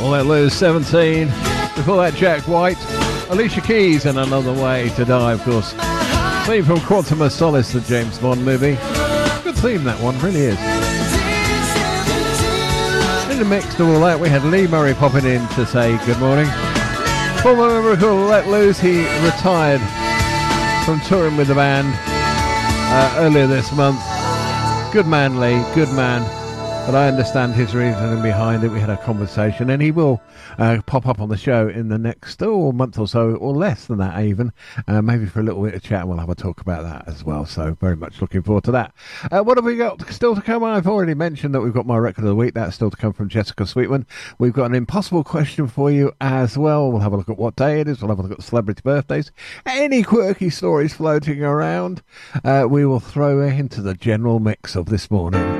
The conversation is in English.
All Let Loose, 17. Before that, Jack White, Alicia Keys, and Another Way to Die, of course. Theme from Quantum of Solace, the James Bond movie. Good theme, that one, really is. In the mix to all that, we had Lee Murray popping in to say good morning. Former member of Let Loose, he retired from touring with the band earlier this month. Good man, Lee, good man. But I understand his reasoning behind it. We had a conversation, and he will pop up on the show in the next month or so, or less than that even, maybe for a little bit of chat, and we'll have a talk about that as well. So very much looking forward to that. What have we got still to come? I've already mentioned that we've got my record of the week. That's still to come from Jessica Sweetman. We've got an impossible question for you as well. We'll have a look at what day it is. We'll have a look at celebrity birthdays. Any quirky stories floating around, we will throw into the general mix of this morning.